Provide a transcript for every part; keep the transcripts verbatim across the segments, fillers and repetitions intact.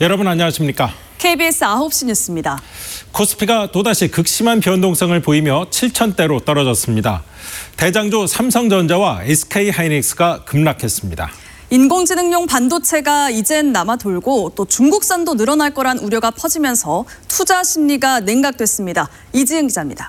여러분 안녕하십니까? 케이비에스 아홉 시 뉴스입니다. 코스피가 또다시 극심한 변동성을 보이며 칠천대로 떨어졌습니다. 대장주 삼성전자와 에스케이하이닉스가 급락했습니다. 인공지능용 반도체가 이젠 남아 돌고 또 중국산도 늘어날 거란 우려가 퍼지면서 투자 심리가 냉각됐습니다. 이지은 기자입니다.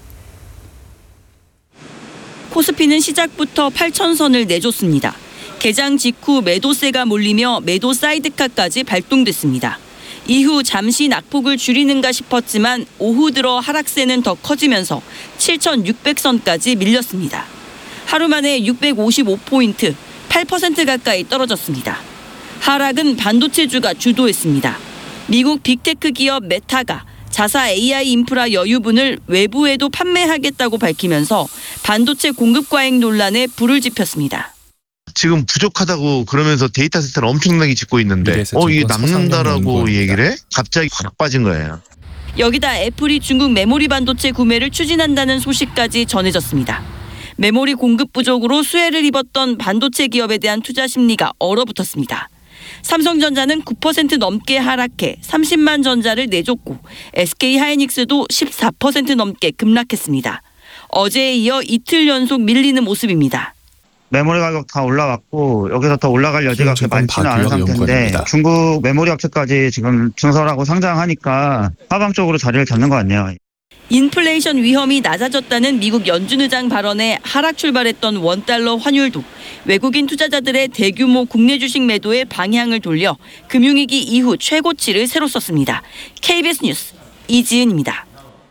코스피는 시작부터 팔천선을 내줬습니다. 개장 직후 매도세가 몰리며 매도 사이드카까지 발동됐습니다. 이후 잠시 낙폭을 줄이는가 싶었지만 오후 들어 하락세는 더 커지면서 칠천육백선까지 밀렸습니다. 하루 만에 육백오십오 포인트, 팔 퍼센트 가까이 떨어졌습니다. 하락은 반도체주가 주도했습니다. 미국 빅테크 기업 메타가 자사 에이아이 인프라 여유분을 외부에도 판매하겠다고 밝히면서 반도체 공급 과잉 논란에 불을 지폈습니다. 지금 부족하다고 그러면서 데이터 센터를 엄청나게 짓고 있는데 어 이게 남는다라고 얘기를 해? 갑자기 확 빠진 거예요. 여기다 애플이 중국 메모리 반도체 구매를 추진한다는 소식까지 전해졌습니다. 메모리 공급 부족으로 수혜를 입었던 반도체 기업에 대한 투자 심리가 얼어붙었습니다. 삼성전자는 구 퍼센트 넘게 하락해 삼십만 전자를 내줬고 에스케이하이닉스도 십사 퍼센트 넘게 급락했습니다. 어제에 이어 이틀 연속 밀리는 모습입니다. 메모리 가격 다 올라갔고 여기서 더 올라갈 여지가 그렇게 많지는 않은 상태인데 중국 메모리 업체까지 지금 증설하고 상장하니까 하방적으로 자리를 잡는 것 같네요. 인플레이션 위험이 낮아졌다는 미국 연준 의장 발언에 하락 출발했던 원달러 환율도 외국인 투자자들의 대규모 국내 주식 매도에 방향을 돌려 금융위기 이후 최고치를 새로 썼습니다. 케이비에스 뉴스 이지은입니다.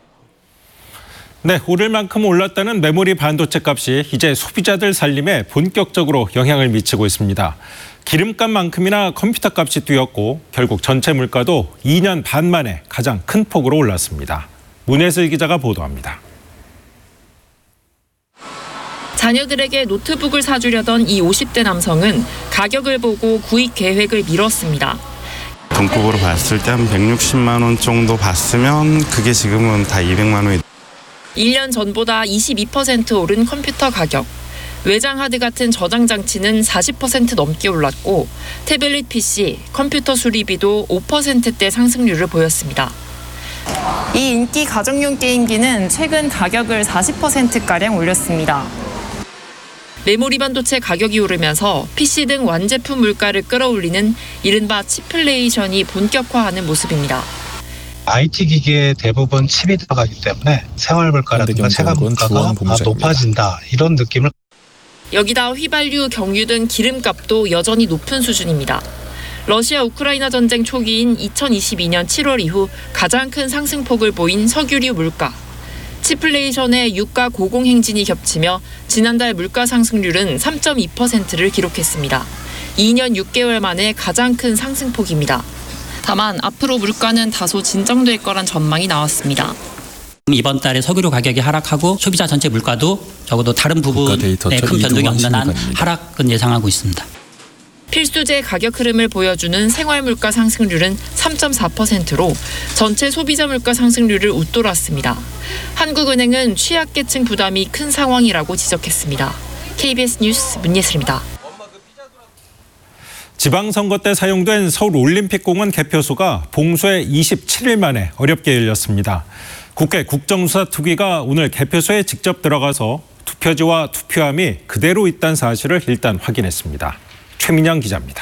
네, 오를 만큼 올랐다는 메모리 반도체 값이 이제 소비자들 살림에 본격적으로 영향을 미치고 있습니다. 기름값만큼이나 컴퓨터 값이 뛰었고 결국 전체 물가도 이 년 반 만에 가장 큰 폭으로 올랐습니다. 문혜슬 기자가 보도합니다. 자녀들에게 노트북을 사주려던 이 오십 대 남성은 가격을 보고 구입 계획을 미뤘습니다. 돈국으로 봤을 때 한 백육십만 원 정도 봤으면 그게 지금은 다 이백만 원이. 일 년 전보다 이십이 퍼센트 오른 컴퓨터 가격. 외장 하드 같은 저장 장치는 사십 퍼센트 넘게 올랐고 태블릿 피씨, 컴퓨터 수리비도 오 퍼센트대 상승률을 보였습니다. 이 인기 가정용 게임기는 최근 가격을 사십 퍼센트가량 올렸습니다. 메모리 반도체 가격이 오르면서 피씨 등 완제품 물가를 끌어올리는 이른바 치플레이션이 본격화하는 모습입니다. 아이티 기기에 대부분 칩이 들어가기 때문에 생활 물가라든가 체감 물가가 높아진다 이런 느낌을. 여기다 휘발유, 경유 등 기름값도 여전히 높은 수준입니다. 러시아 우크라이나 전쟁 초기인 이천이십이 년 칠월 이후 가장 큰 상승폭을 보인 석유류 물가. 치플레이션의 유가 고공행진이 겹치며 지난달 물가 상승률은 삼 점 이 퍼센트를 기록했습니다. 이 년 육 개월 만에 가장 큰 상승폭입니다. 다만 앞으로 물가는 다소 진정될 거란 전망이 나왔습니다. 이번 달에 석유류 가격이 하락하고 소비자 전체 물가도 적어도 다른 부분에 큰 변동이 없는 한 하락은 예상하고 있습니다. 필수재 가격 흐름을 보여주는 생활물가 상승률은 삼 점 사 퍼센트로 전체 소비자 물가 상승률을 웃돌았습니다. 한국은행은 취약계층 부담이 큰 상황이라고 지적했습니다. 케이비에스 뉴스 문예슬입니다. 지방선거 때 사용된 서울올림픽공원 개표소가 봉쇄 이십칠 일 만에 어렵게 열렸습니다. 국회 국정수사특위가 오늘 개표소에 직접 들어가서 투표지와 투표함이 그대로 있다는 사실을 일단 확인했습니다. 최민영 기자입니다.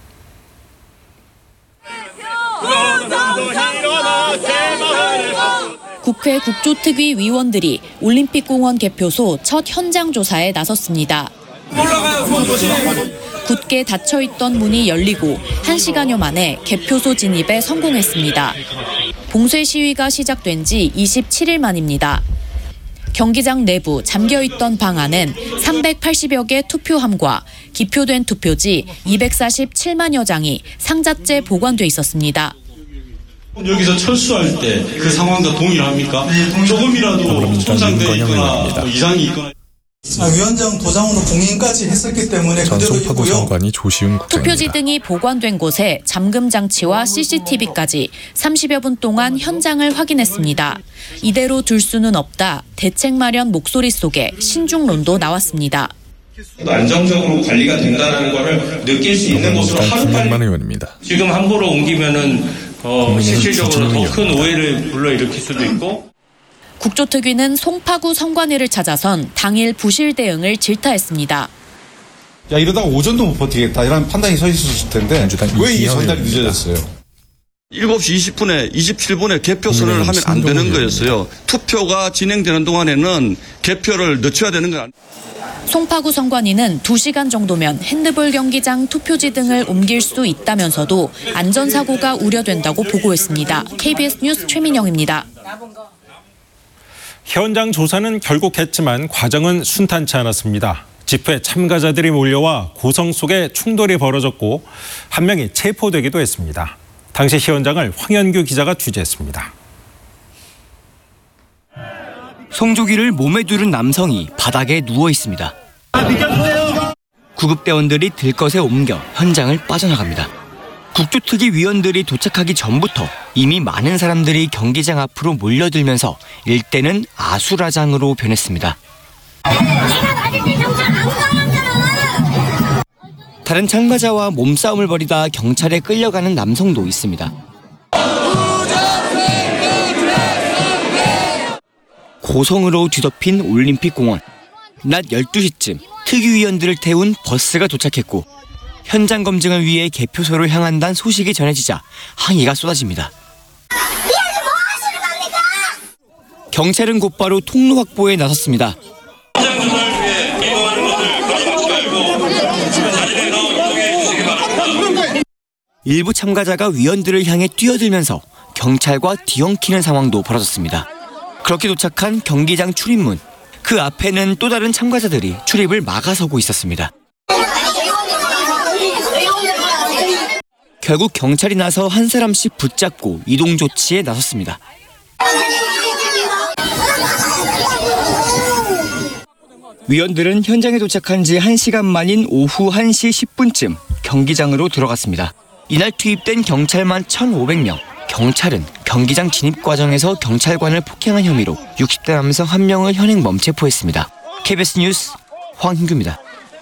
국회 국조특위 위원들이 올림픽공원 개표소 첫 현장 조사에 나섰습니다. 굳게 닫혀있던 문이 열리고 한 시간여 만에 개표소 진입에 성공했습니다. 봉쇄 시위가 시작된 지 이십칠 일 만입니다. 경기장 내부 잠겨있던 방 안엔 삼백팔십여 개 투표함과 기표된 투표지 이백사십칠만여 장이 상자째 보관돼 있었습니다. 여기서 철수할 때 그 상황과 동일합니까? 조금이라도 손상돼 있거나 뭐 이상이 있거나. 위원장 도장으로 공인까지 했었기 때문에 그대로 있고요. 투표지 등이 보관된 곳에 잠금 장치와 씨씨티비까지 삼십여 분 동안 현장을 확인했습니다. 이대로 둘 수는 없다. 대책 마련 목소리 속에 신중론도 나왔습니다. 안정적으로 관리가 된다는 것을 느낄 수 있는 곳으로 하루빨리 지금 함부로 옮기면은 어, 실질적으로 더 큰 오해를 불러일으킬 수도 있고. 국조특위는 송파구 선관위를 찾아선 당일 부실 대응을 질타했습니다. 야, 이러다가 오전도 못 버티겠다 이런 판단이 서 있으실 텐데 왜 이 전달이 늦어졌어요? 일곱 시 이십 분에 이십칠 분에 개표선언을 하면 안 되는 거였어요. 투표가 진행되는 동안에는 개표를 늦춰야 되는 건 아니에요. 송파구 선관위는 두 시간 정도면 핸드볼 경기장 투표지 등을 옮길 수 있다면서도 안전사고가 우려된다고 보고했습니다. 케이비에스 뉴스 최민영입니다. 현장 조사는 결국 했지만 과정은 순탄치 않았습니다. 집회 참가자들이 몰려와 고성 속에 충돌이 벌어졌고 한 명이 체포되기도 했습니다. 당시 현장을 황현규 기자가 취재했습니다. 성조기를 몸에 두른 남성이 바닥에 누워 있습니다. 구급대원들이 들것에 옮겨 현장을 빠져나갑니다. 국조특위 위원들이 도착하기 전부터 이미 많은 사람들이 경기장 앞으로 몰려들면서 일대는 아수라장으로 변했습니다. 다른 참가자와 몸싸움을 벌이다 경찰에 끌려가는 남성도 있습니다. 고성으로 뒤덮인 올림픽공원. 낮 열두 시쯤 특위위원들을 태운 버스가 도착했고 현장 검증을 위해 개표소를 향한다는 소식이 전해지자 항의가 쏟아집니다. 경찰은 곧바로 통로 확보에 나섰습니다. 일부 참가자가 위원들을 향해 뛰어들면서 경찰과 뒤엉키는 상황도 벌어졌습니다. 그렇게 도착한 경기장 출입문. 그 앞에는 또 다른 참가자들이 출입을 막아서고 있었습니다. 결국 경찰이 나서 한 사람씩 붙잡고 이동 조치에 나섰습니다. 위원들은 현장에 도착한 지 한 시간 만인 오후 한 시 십 분쯤 경기장으로 들어갔습니다. 이날 투입된 경찰만 천오백 명. 경찰은 경기장 진입 과정에서 경찰관을 폭행한 혐의로 육십 대 남성 한 명을 현행범 체포했습니다. 케이비에스 뉴스 황hin규입니다.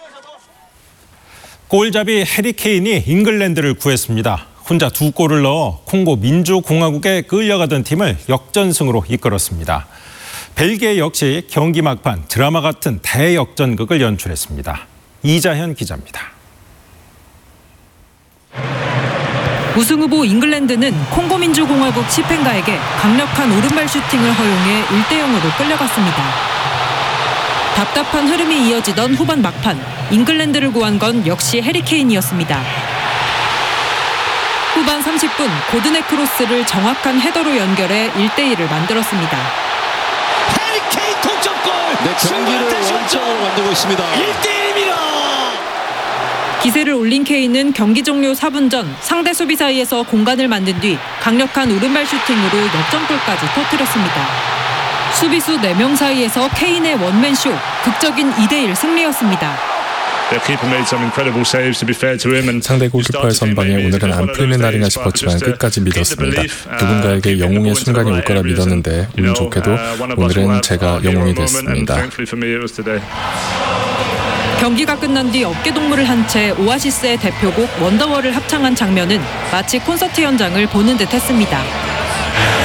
골잡이 해리 케인이 잉글랜드를 구했습니다. 혼자 두 골을 넣어 콩고 민주공화국에 끌려가던 팀을 역전승으로 이끌었습니다. 벨기에 역시 경기 막판 드라마 같은 대역전극을 연출했습니다. 이자현 기자입니다. 우승 후보 잉글랜드는 콩고민주공화국 치펜가에게 강력한 오른발 슈팅을 허용해 일 대 영으로 끌려갔습니다. 답답한 흐름이 이어지던 후반 막판, 잉글랜드를 구한 건 역시 해리 케인이었습니다. 후반 삼십 분 고든의 크로스를 정확한 헤더로 연결해 일 대 일을 만들었습니다. 해리 케인 동점골! 네, 경기를 원점으로 만들고 있습니다. 일 대 일입니다. 기세를 올린 케인은 경기 종료 사 분 전 상대 수비 사이에서 공간을 만든 뒤 강력한 오른발 슈팅으로 역전골까지 터뜨렸습니다. 수비수 네 명 사이에서 케인의 원맨쇼, 극적인 이 대 일 승리였습니다. 상대 골키퍼의 선방에 오늘은 안 풀리는 날인가 싶었지만 끝까지 믿었습니다. 누군가에게 영웅의 순간이 올 거라 믿었는데 운 좋게도 오늘은 제가 영웅이 됐습니다. 경기가 끝난 뒤 어깨동무를 한 채 오아시스의 대표곡 원더월을 합창한 장면은 마치 콘서트 현장을 보는 듯 했습니다.